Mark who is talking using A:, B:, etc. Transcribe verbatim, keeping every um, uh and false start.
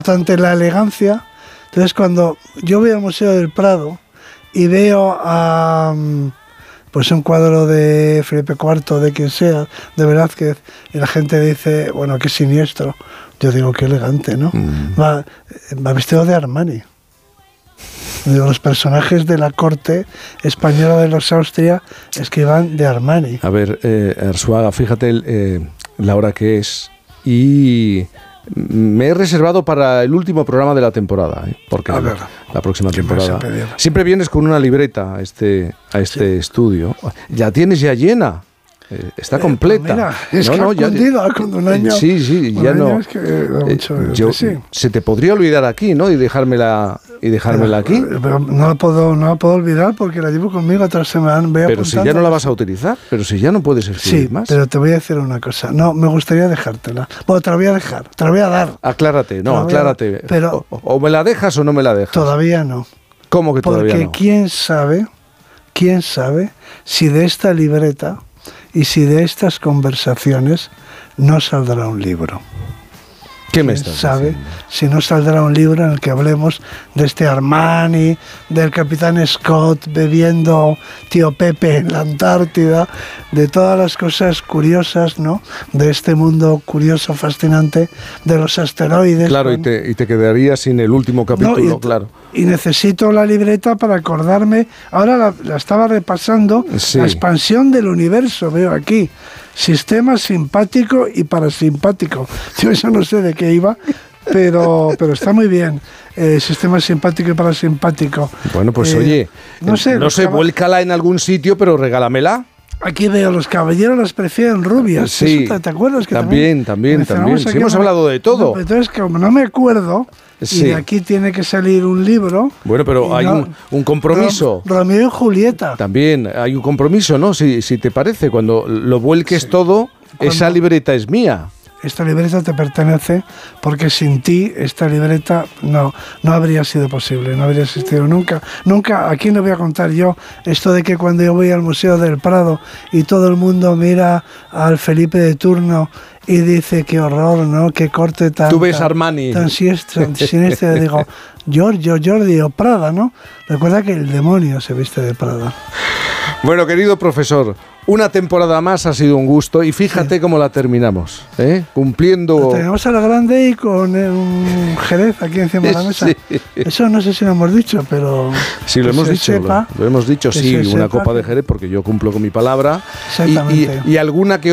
A: Bastante la elegancia. Entonces, cuando yo voy al Museo del Prado y veo a pues un cuadro de Felipe cuarto, de quien sea, de Velázquez, y la gente dice, bueno, qué siniestro, yo digo, qué elegante, ¿no? Mm. Va, va vestido de Armani. De los personajes de la corte española de los Austria es que van de Armani.
B: A ver, eh, Arzuaga, fíjate eh, la hora que es y me he reservado para el último programa de la temporada, ¿eh? Porque la, la próxima temporada siempre vienes con una libreta a este, a este sí. estudio. ¿Ya tienes ya llena? Eh, está eh, completa.
A: Mira, es
B: no,
A: que
B: no,
A: ya, con un año.
B: Sí, sí, ya no. Es que mucho, eh, yo, sí. Se te podría olvidar aquí, ¿no? Y dejármela, y dejármela
A: pero,
B: aquí.
A: Pero no la puedo, no la puedo olvidar porque la llevo conmigo otra semana. Voy
B: pero si ya no la vas a utilizar, pero si ya no puedes escribir
A: sí,
B: más.
A: Pero te voy a decir una cosa. No, me gustaría dejártela. Bueno, te la voy a dejar, te la voy a dar.
B: Aclárate, no, aclárate. A,
A: pero
B: o, o me la dejas o no me la dejas.
A: Todavía no.
B: ¿Cómo que todavía
A: porque
B: no?
A: Porque quién sabe, quién sabe si de esta libreta y si de estas conversaciones no saldrá un libro.
B: ¿Qué me estás
A: sabe
B: diciendo?
A: Si no saldrá un libro en el que hablemos de este Armani, del capitán Scott bebiendo tío Pepe en la Antártida, de todas las cosas curiosas, ¿no? De este mundo curioso, fascinante, de los asteroides.
B: Claro, con... y, te, y te quedarías sin el último capítulo,
A: no, y,
B: claro.
A: Y necesito la libreta para acordarme. Ahora la, la estaba repasando, sí. La expansión del universo, veo aquí. Sistema simpático y parasimpático. Yo eso no sé de qué iba, pero, pero está muy bien. Eh, sistema simpático y parasimpático.
B: Bueno, pues eh, oye, no sé, no sé, vuélcala en algún sitio, pero regálamela.
A: Aquí veo, los caballeros las prefieren rubias.
B: Sí,
A: ¿te, ¿te acuerdas? Que
B: también, también, también. Sí, hemos hablado de todo.
A: No, entonces, como no me acuerdo, sí. Y de aquí tiene que salir un libro.
B: Bueno, pero hay no, un, un compromiso.
A: Romeo y Julieta.
B: También hay un compromiso, ¿no? Si, si te parece, cuando lo vuelques sí. todo, cuando esa libreta es mía.
A: Esta libreta te pertenece porque sin ti esta libreta no, no habría sido posible, no habría existido nunca. Nunca, aquí no voy a contar yo esto de que cuando yo voy al Museo del Prado y todo el mundo mira al Felipe de turno y dice qué horror, ¿no? Qué corte tan...
B: Tú ves Armani.
A: Tan siniestro, siniestro. Digo, Giorgio, Jordi o Prada, ¿no? Recuerda que el demonio se viste de Prada.
B: Bueno, querido profesor, una temporada más ha sido un gusto y fíjate sí. cómo la terminamos, ¿eh? Cumpliendo...
A: La tenemos a la grande y con un Jerez aquí encima de la mesa. Sí. Eso no sé si lo hemos dicho, pero...
B: Sí, lo hemos dicho, sepa, lo, lo hemos dicho, sí, una sepa. Copa de Jerez porque yo cumplo con mi palabra.
A: Exactamente.
B: Y, y, y alguna que